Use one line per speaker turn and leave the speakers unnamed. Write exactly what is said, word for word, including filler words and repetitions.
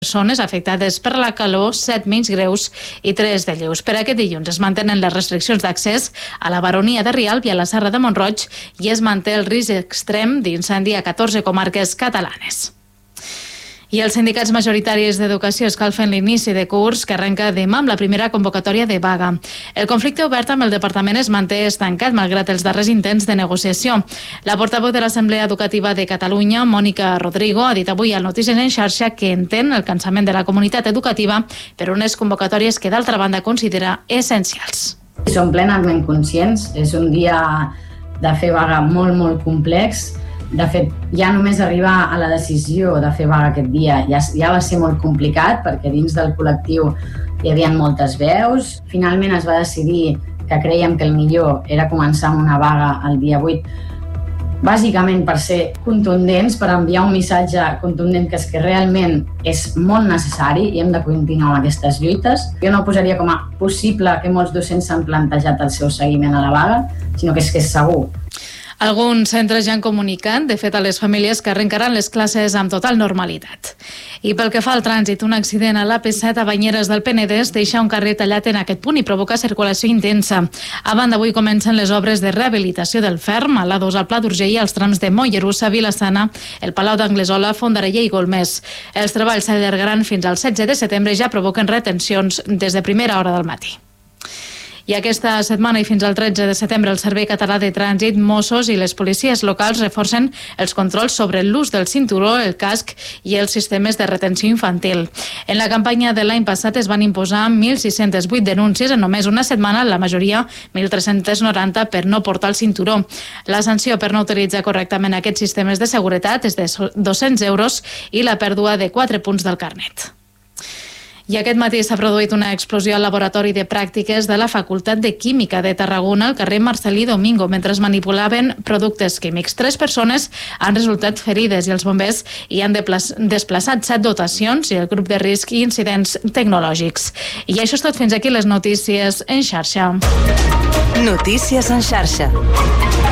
persones afectades per la calor, set menys greus i tres de lleus. Per aquest dilluns es mantenen les restriccions d'accés a la Baronia de Rialb i a la Serra de Mont-roig i es manté el risc extrem d'incendi a catorze comarques catalanes. I els sindicats majoritaris d'educació escalfen l'inici de curs que arrenca demà amb la primera convocatòria de vaga. El conflicte obert amb el departament es manté estancat malgrat els darrers intents de negociació. La portaveu de l'Assemblea Educativa de Catalunya, Mònica Rodrigo, ha dit avui al Notícies en xarxa que entén el cansament de la comunitat educativa per unes convocatòries que d'altra banda considera essencials.
Som plenament conscients, és un dia de fer vaga molt, molt complex. De fet, ja només arribar a la decisió de fer vaga aquest dia ja, ja va ser molt complicat perquè dins del col·lectiu hi havia moltes veus. Finalment es va decidir que creiem que el millor era començar amb una vaga el dia vuit, bàsicament per ser contundents, per enviar un missatge contundent que és que realment és molt necessari i hem de continuar amb aquestes lluites. Jo no posaria com a possible que molts docents s'han plantejat el seu seguiment a la vaga, sinó que és que és segur.
Alguns centres ja han comunicat, de fet, a les famílies que arrencaran les classes amb total normalitat. I pel que fa al trànsit, un accident a l'A P set a Banyeres del Penedès deixa un carrer tallat en aquest punt i provoca circulació intensa. A banda, avui comencen les obres de rehabilitació del ferm, a l'A dos al Pla d'Urgell i als trams de Mollerussa, Vila-sana, el Palau d'Anglesola, Fondarella i Golmés. Els treballs s'allargaran fins al setze de setembre i ja provoquen retencions des de primera hora del matí. I aquesta setmana i fins al tretze de setembre el Servei Català de Trànsit, Mossos i les policies locals reforcen els controls sobre l'ús del cinturó, el casc i els sistemes de retenció infantil. En la campanya de l'any passat es van imposar mil sis-cents vuit denúncies en només una setmana, la majoria mil tres-cents noranta per no portar el cinturó. La sanció per no utilitzar correctament aquests sistemes de seguretat és de dos-cents euros i la pèrdua de quatre punts del carnet. I aquest matí s'ha produït una explosió al laboratori de pràctiques de la Facultat de Química de Tarragona al carrer Marcelí Domingo mentre es manipulaven productes químics. Tres persones han resultat ferides i els bombers hi han desplaçat set dotacions i el grup de risc i incidents tecnològics. I això és tot, fins aquí les notícies en xarxa.
Notícies en xarxa.